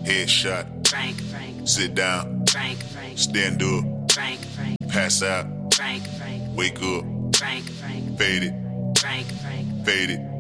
Headshot. Frank. Sit down. Frank. Stand up. Frank. Pass out. Frank. Wake up. Frank. Fade it. Frank. Fade it.